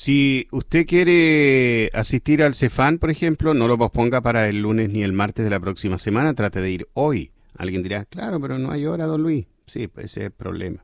Si usted quiere asistir al Cefam, por ejemplo, no lo posponga para el lunes ni el martes de la próxima semana, trate de ir hoy. Alguien dirá, claro, pero no hay hora, don Luis. Sí, pues ese es el problema.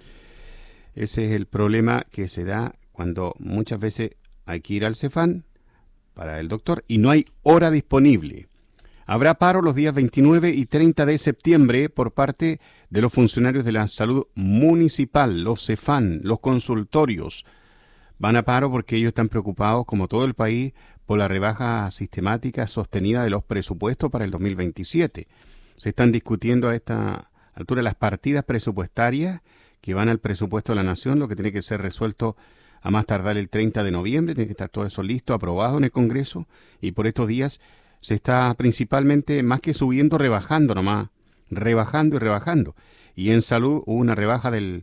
Ese es el problema que se da cuando muchas veces hay que ir al Cefam para el doctor y no hay hora disponible. Habrá paro los días 29 y 30 de septiembre por parte de los funcionarios de la salud municipal, los Cefam, los consultorios. Van a paro porque ellos están preocupados, como todo el país, por la rebaja sistemática sostenida de los presupuestos para el 2027. Se están discutiendo a esta altura las partidas presupuestarias que van al presupuesto de la Nación, lo que tiene que ser resuelto a más tardar el 30 de noviembre, tiene que estar todo eso listo, aprobado en el Congreso, y por estos días se está principalmente, más que subiendo, rebajando nomás, rebajando y rebajando. Y en salud hubo una rebaja del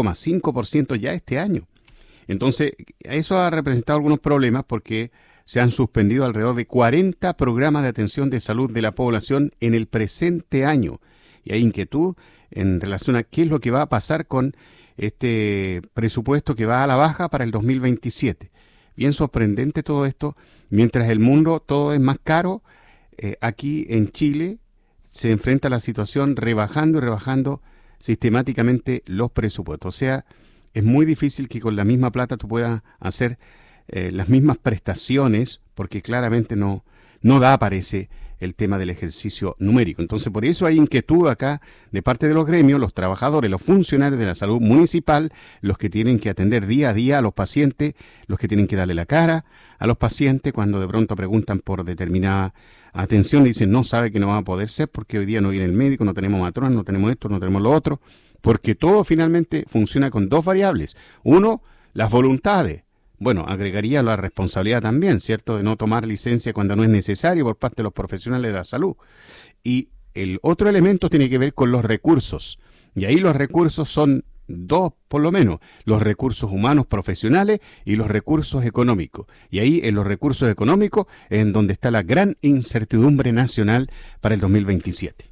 2,5% ya este año. Entonces, eso ha representado algunos problemas porque se han suspendido alrededor de 40 programas de atención de salud de la población en el presente año. Y hay inquietud en relación a qué es lo que va a pasar con este presupuesto que va a la baja para el 2027. Bien sorprendente todo esto. Mientras el mundo todo es más caro, aquí en Chile se enfrenta a la situación rebajando y rebajando sistemáticamente los presupuestos. O sea, es muy difícil que con la misma plata tú puedas hacer las mismas prestaciones, porque claramente no da, parece, el tema del ejercicio numérico. Entonces, por eso hay inquietud acá de parte de los gremios, los trabajadores, los funcionarios de la salud municipal, los que tienen que atender día a día a los pacientes, los que tienen que darle la cara a los pacientes cuando de pronto preguntan por determinada atención, dicen no sabe que no va a poder ser porque hoy día no viene el médico, no tenemos matrona, no tenemos esto, no tenemos lo otro, porque todo finalmente funciona con dos variables. Uno, las voluntades. Bueno, agregaría la responsabilidad también, ¿cierto?, de no tomar licencia cuando no es necesario por parte de los profesionales de la salud. Y el otro elemento tiene que ver con los recursos. Y ahí los recursos son dos, por lo menos, los recursos humanos profesionales y los recursos económicos. Y ahí en los recursos económicos es en donde está la gran incertidumbre nacional para el 2027.